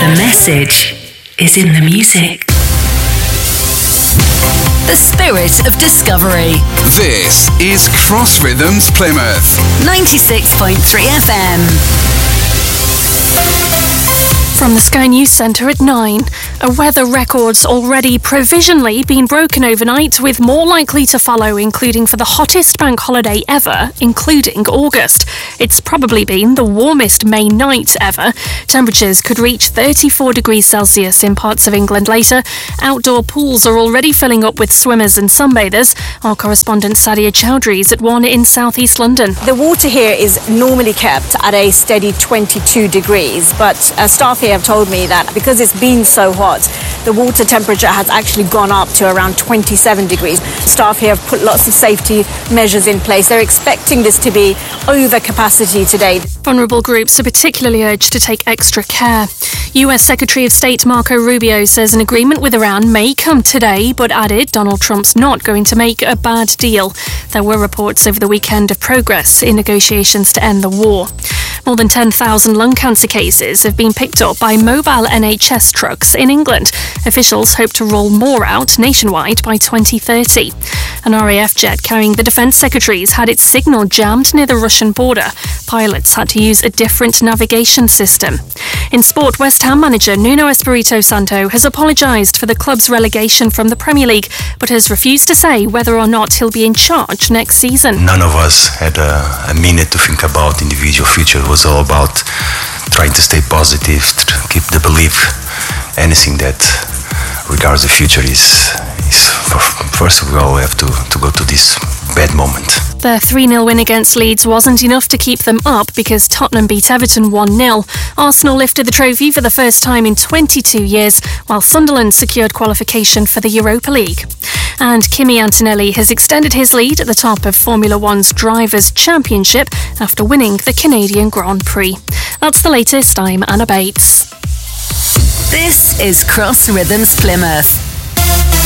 The message is in the music. The spirit of discovery. This is Cross Rhythms Plymouth. 96.3 FM. From the Sky News Centre at 9, a weather record's already provisionally been broken overnight, with more likely to follow, including for the hottest bank holiday ever, including August. It's probably been the warmest May night ever. Temperatures could reach 34 degrees Celsius in parts of England later. Outdoor pools are already filling up with swimmers and sunbathers. Our correspondent Sadia Chowdhury is at one in southeast London. The water here is normally kept at a steady 22 degrees, but staff here have told me that because it's been so hot, the water temperature has actually gone up to around 27 degrees. Staff here have put lots of safety measures in place. They're expecting this to be over capacity today. Vulnerable groups are particularly urged to take extra care. US Secretary of State Marco Rubio says an agreement with Iran may come today, but added Donald Trump's not going to make a bad deal. There were reports over the weekend of progress in negotiations to end the war. More than 10,000 lung cancer cases have been picked up by mobile NHS trucks in England. Officials hope to roll more out nationwide by 2030. An RAF jet carrying the Defence Secretary's had its signal jammed near the Russian border. Pilots had to use a different navigation system. In sport, West Ham manager Nuno Espirito Santo has apologised for the club's relegation from the Premier League, but has refused to say whether or not he'll be in charge next season. None of us had a minute to think about individual future. It was all about trying to stay positive, to keep the belief. Anything that regards the future is first of all, we have to go to this bad moment. Their 3-0 win against Leeds wasn't enough to keep them up because Tottenham beat Everton 1-0. Arsenal lifted the trophy for the first time in 22 years, while Sunderland secured qualification for the Europa League. And Kimi Antonelli has extended his lead at the top of Formula One's Drivers' Championship after winning the Canadian Grand Prix. That's the latest. I'm Anna Bates. This is Cross Rhythms Plymouth.